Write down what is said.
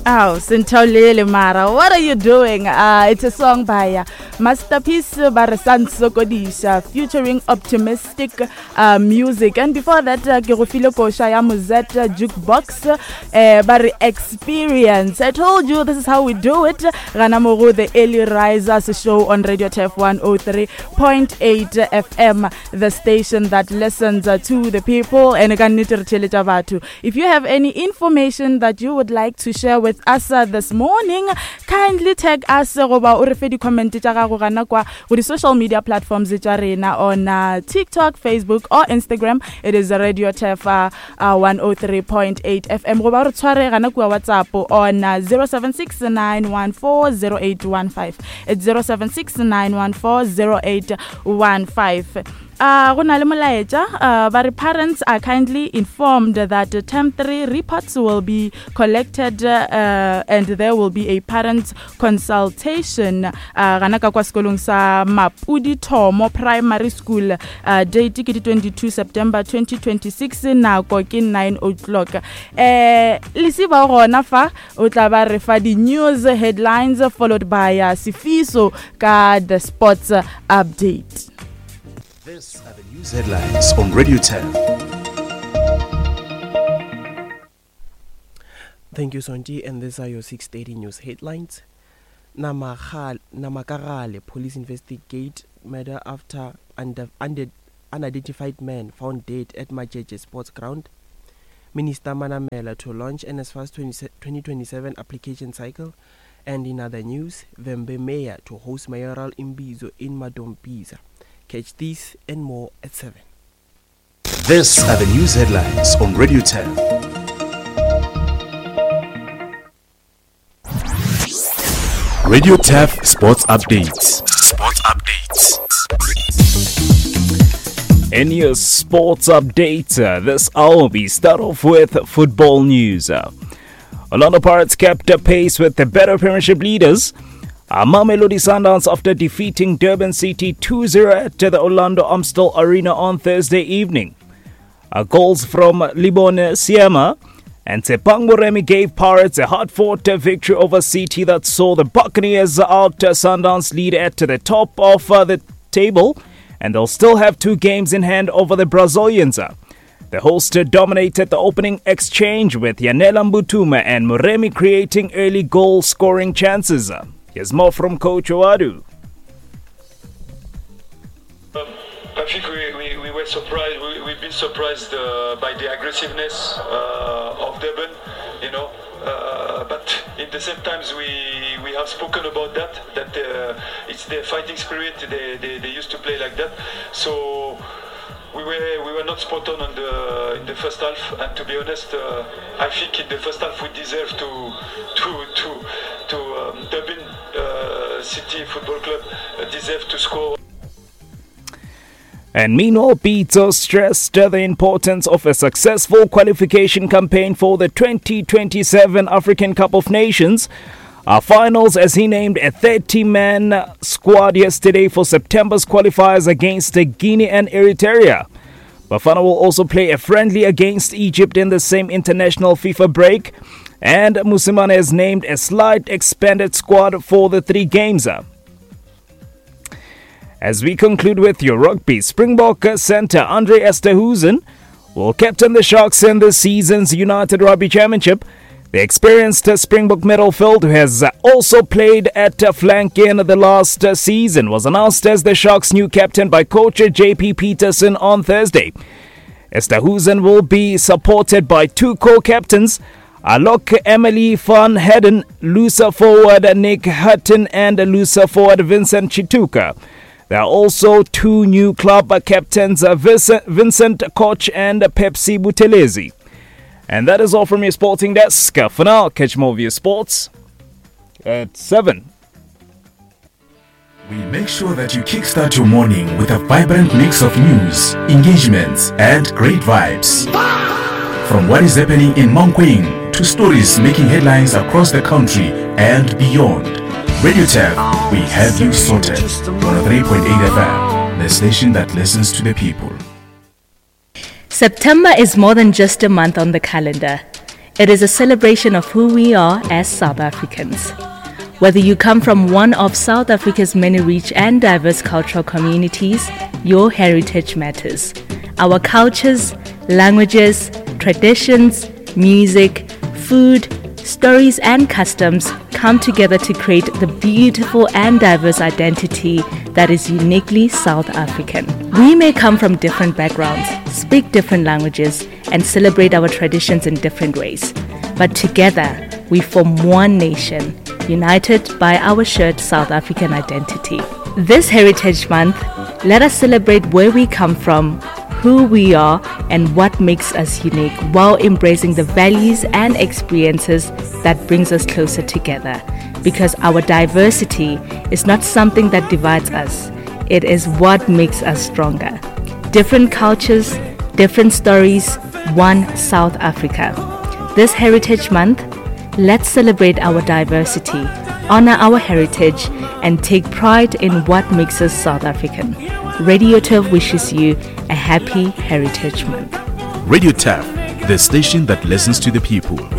Oh, Sintolele Mara, what are you doing? It's a song by Masterpiece Barasan Sokodisha featuring optimistic music. And before that, Kirofilo Koshaya Muzet Jukebox Bari Experience. I told you this is how we do it. Ranamoro, the Early Risers show on Radio TEF 103.8 FM, the station that listens to the people. And if you have any information that you would like to share with us this morning, kindly tag us with the social media platforms on TikTok, Facebook or Instagram. It is Radio TEF 103.8 FM. WhatsApp on 0769140815. It's 0769140815. But parents are kindly informed that term 3 reports will be collected and there will be a parent consultation. Ganaka kwa skolong sa Mapudi Tomo Primary School, date 22 September 2026 na ko ke 9 o'clock. Lisiba rona fa o tla ba re fa di news headlines followed by Sifiso ka the sports update. These are the news headlines on Radio TEF. Thank you, Sonji, and these are your 6:30 news headlines. Namakarale police investigate murder after unidentified man found dead at Majeje Sports Ground. Minister Manamela to launch NSFAS 2027 application cycle. And in other news, Vembe Mayor to host mayoral imbizo in Madombiza. Catch this and more at 7. These are the news headlines on Radio TEF. Radio TEF Sports Updates. In your sports update this hour, we start off with football news. Orlando Pirates kept pace with the better Premiership leaders. Mamelodi Sundowns after defeating Durban City 2-0 at the Orlando Amstel Arena on Thursday evening. Goals from Libone Siema and Tsepang Moremi gave Pirates a hard-fought victory over City that saw the Buccaneers out Sundowns lead at the top of the table, and they'll still have 2 games in hand over the Brazilians. The host dominated the opening exchange with Yanela Mbutuma and Moremi creating early goal-scoring chances. Here's more from Coach Owadu. I think we were surprised. We've been surprised by the aggressiveness of Durban, but in the same times we have spoken about that it's their fighting spirit. They used to play like that. So we were not spot on in the first half, and to be honest, I think in the first half we deserve to Durban City Football Club deserve to score. And meanwhile, Pito stressed the importance of a successful qualification campaign for the 2027 African Cup of Nations finals, as he named a 30-man squad yesterday for September's qualifiers against Guinea and Eritrea. Bafana will also play a friendly against Egypt in the same international FIFA break, and Musimane has named a slight expanded squad for the 3 games. As we conclude with your rugby, Springbok centre Andre Esterhuizen will captain the Sharks in this season's United Rugby Championship. The experienced Springbok midfield, who has also played at flank in the last season, was announced as the Sharks' new captain by coach JP Peterson on Thursday. Esterhuizen will be supported by 2 co-captains, Alok Emily van Heiden, looser forward Nick Hutton, and looser forward Vincent Chituka. There are also 2 new club captains, Vincent Koch and Pepsi Buthelezi. And that is all from your sporting desk. For now, catch more of your sports at 7. We make sure that you kickstart your morning with a vibrant mix of news, engagements, and great vibes. From what is happening in Mankweng to stories making headlines across the country and beyond. Radio TEF, we have you sorted. 103.8 FM, the station that listens to the people. September is more than just a month on the calendar. It is a celebration of who we are as South Africans. Whether you come from one of South Africa's many rich and diverse cultural communities, your heritage matters. Our cultures, languages, traditions, music, food, stories and customs come together to create the beautiful and diverse identity that is uniquely South African. We may come from different backgrounds, speak different languages, and celebrate our traditions in different ways. But together, we form one nation, united by our shared South African identity. This Heritage Month, let us celebrate where we come from, who we are, and what makes us unique, while embracing the values and experiences that brings us closer together. Because our diversity is not something that divides us, it is what makes us stronger. Different cultures, different stories, one South Africa. This Heritage Month, let's celebrate our diversity, honor our heritage, and take pride in what makes us South African. Radio Turf wishes you a happy Heritage Month. Radio TAF, the station that listens to the people.